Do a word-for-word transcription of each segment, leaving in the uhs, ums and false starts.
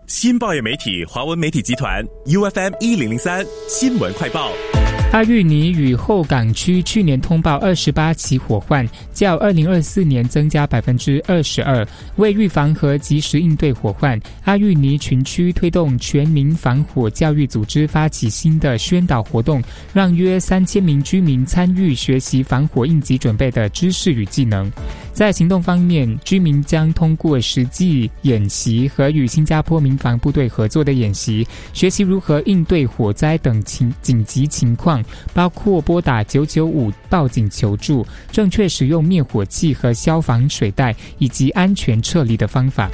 新报业媒体华文媒体集团 U F M 一零零三新闻快报。 阿育尼与后港区去年通报二十八起火患，较二零二四年增加百分之二十二。为预防和及时应对火患，阿育尼群区推动全民防火教育组织发起新的宣导活动，让约三千名居民参与学习防火应急准备的知识与技能。在行动方面，居民将通过实际演习和与新加坡民防部队合作的演习，学习如何应对火灾等情紧急情况，包括拨打九九五报警求助、正确使用灭火器和消防水带，以及安全撤离的方法。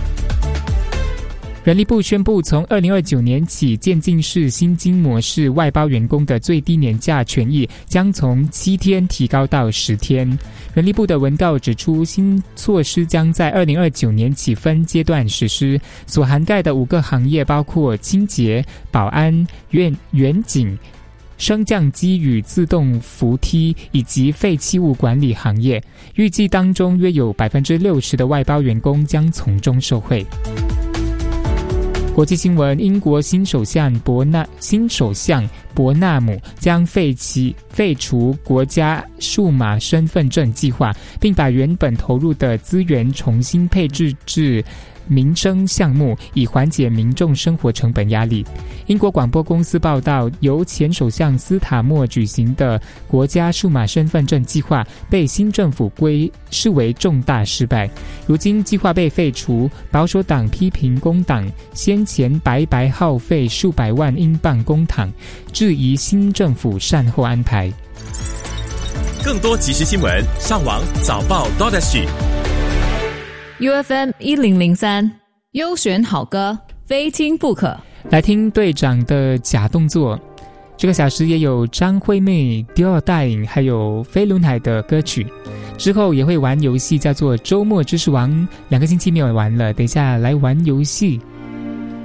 人力部宣布，从二零二九年起，渐进式薪金模式外包员工的最低年假权益将从七天提高到十天。人力部的文告指出，新措施将在二零二九年起分阶段实施，所涵盖的五个行业包括清洁、保安、远远景、升降机与自动扶梯以及废弃物管理行业。预计当中约有百分之六十的外包员工将从中受惠。国际新闻：英国新首相伯纳新首相伯纳姆将废弃废除国家数码身份证计划，并把原本投入的资源重新配置至民生项目，以缓解民众生活成本压力。英国广播公司报道，由前首相斯塔默举行的国家数码身份证计划被新政府归视为重大失败。如今计划被废除，保守党批评工党先前白白耗费数百万英镑公帑，质疑新政府善后安排。 更多即时新闻，上网早报 .sg。 U F M 一零零三优选好歌，非听不可。 来听队长的假动作。这个小时也有张惠妹、迪奥大影还有飞轮海的歌曲。之后也会玩游戏，叫做周末知识王，两个星期没有玩了，等一下来玩游戏。